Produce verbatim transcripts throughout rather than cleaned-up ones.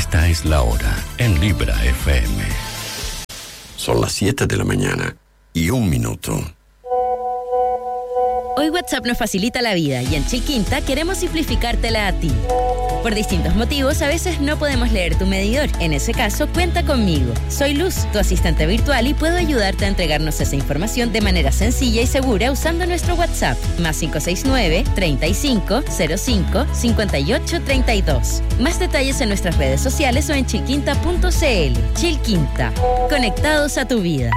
Esta es la hora en Libra F M. Son las siete de la mañana y un minuto. Hoy WhatsApp nos facilita la vida y en Chilquinta queremos simplificártela a ti. Por distintos motivos, a veces no podemos leer tu medidor. En ese caso, cuenta conmigo. Soy Luz, tu asistente virtual, y puedo ayudarte a entregarnos esa información de manera sencilla y segura usando nuestro WhatsApp, más cinco seis nueve, treinta y cinco, cero cinco, cincuenta y ocho, treinta y dos. Más detalles en nuestras redes sociales o en chilquinta punto c l. Chilquinta, conectados a tu vida.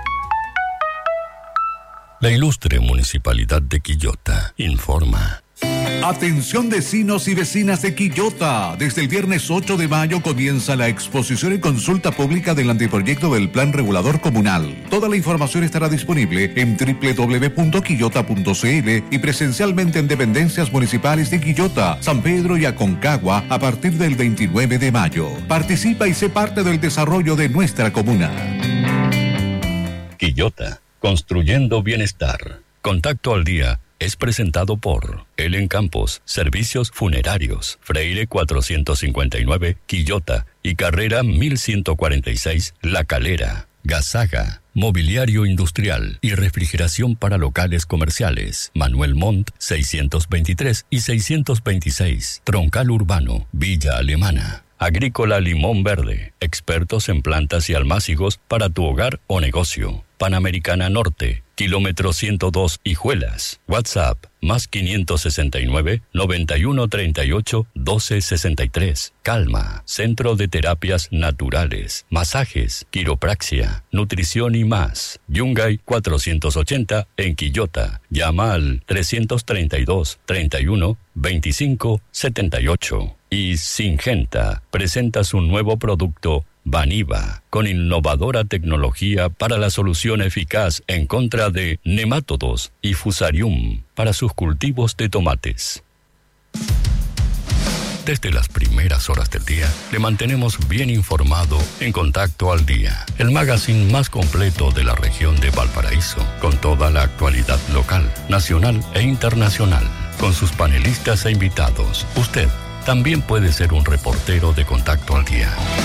La ilustre Municipalidad de Quillota informa. Atención vecinos y vecinas de Quillota. Desde el viernes ocho de mayo comienza la exposición y consulta pública del anteproyecto del Plan Regulador Comunal. Toda la información estará disponible en doble u doble u doble u punto quillota punto c l y presencialmente en dependencias municipales de Quillota, San Pedro y Aconcagua a partir del veintinueve de mayo. Participa y sé parte del desarrollo de nuestra comuna. Quillota, construyendo bienestar. Contacto al día es presentado por Elen Campos, Servicios Funerarios, Freire cuatrocientos cincuenta y nueve, Quillota y Carrera mil ciento cuarenta y seis, La Calera. Gasaga, Mobiliario Industrial y Refrigeración para Locales Comerciales, Manuel Montt seiscientos veintitrés y seiscientos veintiséis, Troncal Urbano, Villa Alemana. Agrícola Limón Verde, expertos en plantas y almácigos para tu hogar o negocio. Panamericana Norte, kilómetro ciento dos, Hijuelas. WhatsApp, más quinientos sesenta y nueve, noventa y uno treinta y ocho, doce sesenta y tres. Calma, Centro de Terapias Naturales, Masajes, Quiropraxia, Nutrición y más. Yungay cuatrocientos ochenta, en Quillota. Llama al trescientos treinta y dos, treinta y uno, veinticinco, setenta y ocho. Y Syngenta presenta su nuevo producto Vaniva, con innovadora tecnología para la solución eficaz en contra de nemátodos y fusarium para sus cultivos de tomates. Desde las primeras horas del día, le mantenemos bien informado en Contacto al Día, el magazine más completo de la región de Valparaíso, con toda la actualidad local, nacional e internacional, con sus panelistas e invitados. Usted también puede ser un reportero de Contacto al Día.